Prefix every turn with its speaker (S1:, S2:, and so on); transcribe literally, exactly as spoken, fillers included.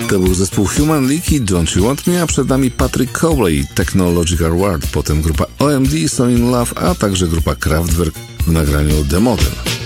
S1: To był zespół Human League i Don't You Want Me, a przed nami Patrick Cowley, Technological World, potem grupa O M D, So In Love, a także grupa Kraftwerk w nagraniu The Model.